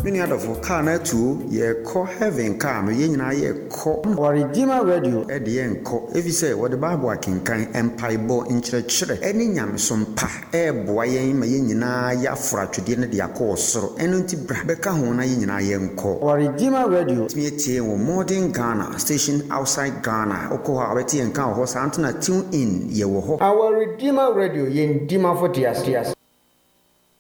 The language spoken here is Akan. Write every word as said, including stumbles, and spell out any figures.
Many other for car na two ye call heaven car no ye nyina ye call Our Redeemer Radio e de yen call if you say what the Bible akenkan empire bo nkyerɛkyerɛ ɛne nyamesom pa e boa yen ma ye nyina ya fra twede ne de akɔ soro ɛno nti bra bɛka ho na ye nyina ye nkɔ. Our Redeemer Radio me tie wo modern Ghana station outside Ghana okɔ ha bɛtie nka ho sa antena tune in ye wo ho. Our Redeemer Radio yen dima for dias dias